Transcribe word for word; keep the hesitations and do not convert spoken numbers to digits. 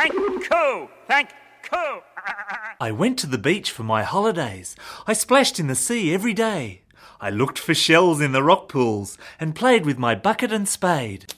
Thank you. Thank you. I went to the beach for my holidays. I splashed in the sea every day. I looked for shells in the rock pools and played with my bucket and spade.